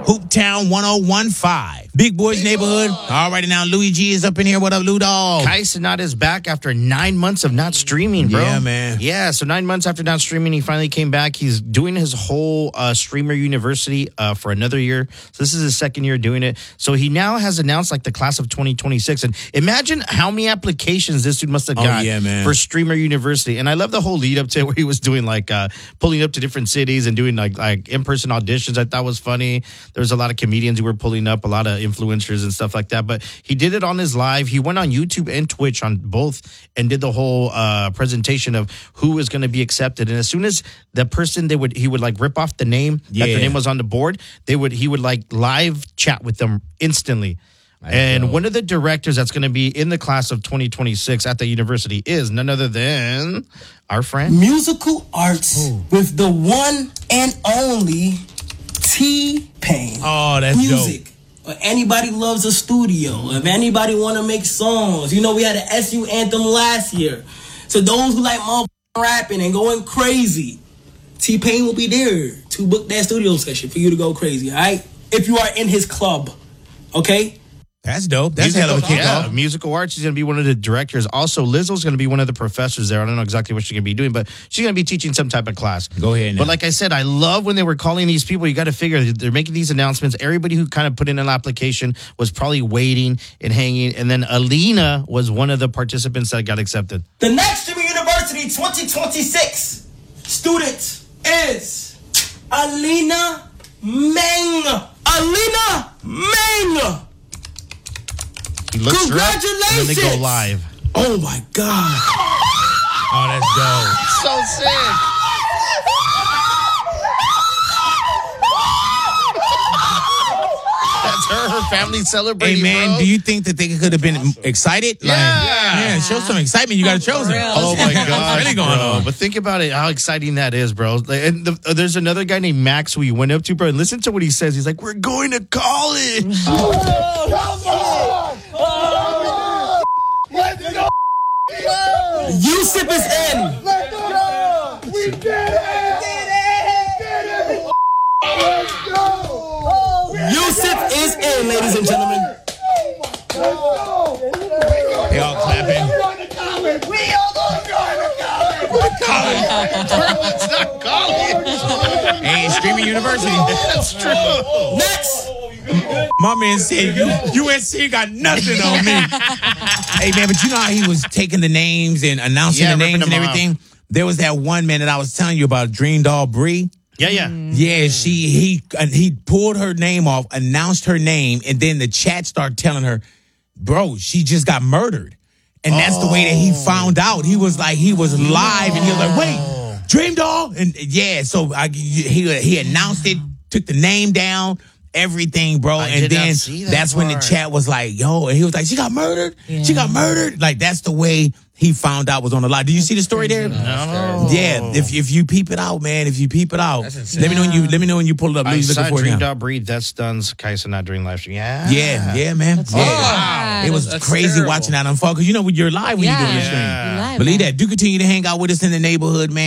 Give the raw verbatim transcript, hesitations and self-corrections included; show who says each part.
Speaker 1: Hooptown one oh one point five. Big Boys Neighborhood. All righty now, Louis G is up in here. What up, Lou Dog?
Speaker 2: Kai Cenat is back after nine months of not streaming, bro.
Speaker 1: Yeah, man.
Speaker 2: Yeah, so nine months after not streaming, he finally came back. He's doing his whole uh, Streamer University uh, for another year. So this is his second year doing it. So he now has announced like the class of twenty twenty-six. And imagine how many applications this dude must have
Speaker 1: Oh,
Speaker 2: got
Speaker 1: yeah, man.
Speaker 2: for Streamer University. And I love the whole lead up to it where he was doing like uh, pulling up to different cities and doing like like in-person auditions. I thought was funny. There was a lot of comedians who were pulling up, a lot of influencers and stuff like that. But he did it on his live. He went on YouTube and Twitch on both and did the whole uh, presentation of who is going to be accepted. And as soon as the person they would he would like rip off the name that
Speaker 1: Yeah.
Speaker 2: their name was on the board, they would he would like live chat with them instantly. And one of the directors that's going to be in the class of twenty twenty-six at the university is none other than our friend.
Speaker 3: Musical arts with the one and only T-Pain.
Speaker 1: Oh, that's
Speaker 3: Music. Or anybody loves a studio. If anybody want to make songs. You know, we had an S U anthem last year. So those who like motherfucking rapping and going crazy, T-Pain will be there to book that studio session for you to go crazy, all right? If you are in his club, okay?
Speaker 1: That's dope. That's
Speaker 2: Musical,
Speaker 1: hell of a kickoff.
Speaker 2: yeah, musical arts. She's going to be one of the directors. Also, Lizzo's going to be one of the professors there. I don't know exactly what she's going to be doing, but she's going to be teaching some type of class.
Speaker 1: Go ahead now.
Speaker 2: But like I said, I love when they were calling these people. You got to figure they're making these announcements. Everybody who kind of put in an application was probably waiting and hanging. And then Alina was one of the participants that got accepted.
Speaker 3: The next Streamer University twenty twenty-six student is Alina Meng. Alina Meng.
Speaker 2: He looks her up, and then they go
Speaker 3: Congratulations.
Speaker 2: live.
Speaker 3: Oh my God.
Speaker 1: Oh, that's dope.
Speaker 2: So sick. That's her, her family celebrating.
Speaker 1: Hey, man,
Speaker 2: bro.
Speaker 1: do you think that they could have been excited? Like,
Speaker 2: Yeah.
Speaker 1: man, show some excitement. You got to chosen.
Speaker 2: Oh my God!
Speaker 1: What's really going
Speaker 2: bro.
Speaker 1: on?
Speaker 2: But think about it, how exciting that is, bro. Like, and the, uh, there's another guy named Max who you went up to, bro. And listen to what he says. He's like, "We're going to college."
Speaker 4: Let's go!
Speaker 3: Yusuf is in.
Speaker 4: Let's go! We did it! Let's go!
Speaker 3: Yusuf is in, ladies and gentlemen.
Speaker 1: They all clapping.
Speaker 4: We all going to college!
Speaker 2: It's not college.
Speaker 1: Hey, Streaming University.
Speaker 2: That's true.
Speaker 3: Next.
Speaker 1: My man said, U S C got nothing on me. Hey, man, but you know how he was taking the names and announcing
Speaker 2: Yeah,
Speaker 1: the
Speaker 2: ripping
Speaker 1: names and
Speaker 2: them
Speaker 1: everything? There was that one man that I was telling you about, Dream Doll Bree.
Speaker 2: Yeah, yeah.
Speaker 1: Yeah, she he uh, he pulled her name off, announced her name, and then the chat started telling her, bro, she just got murdered. And that's the way that he found out. He was like, he was live, and he was like, wait, Dream Doll? And yeah, so I, he he announced it, took the name down, everything, bro.
Speaker 2: I
Speaker 1: and
Speaker 2: did not
Speaker 1: then
Speaker 2: see that
Speaker 1: that's when the
Speaker 2: part.
Speaker 1: chat was like, yo, and he was like, she got murdered? She got murdered? Like, that's the way he found out was on the lie. Did you see the story there?
Speaker 2: No.
Speaker 1: Yeah, if if you peep it out, man, if you peep it out, let me know when you let me know when you pull it up.
Speaker 2: I
Speaker 1: Louis
Speaker 2: saw
Speaker 1: looking for it
Speaker 2: Dream
Speaker 1: now.
Speaker 2: Dot Breed. That stuns Kai Cenat during live stream. Yeah.
Speaker 1: Yeah, yeah, man.
Speaker 5: That's
Speaker 1: yeah.
Speaker 5: wow.
Speaker 1: It was
Speaker 5: That's
Speaker 1: crazy
Speaker 5: terrible.
Speaker 1: watching that unfold because you know when you're live when
Speaker 5: Yeah.
Speaker 1: you're doing the stream.
Speaker 5: You're live,
Speaker 1: Believe
Speaker 5: man.
Speaker 1: that. Do continue to hang out with us in the neighborhood, man.